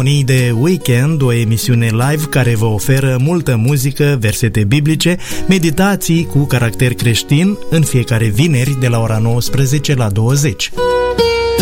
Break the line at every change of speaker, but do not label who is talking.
Melomonii de Weekend, o emisiune live care vă oferă multă muzică, versete biblice, meditații cu caracter creștin în fiecare vineri de la ora 19 la 20.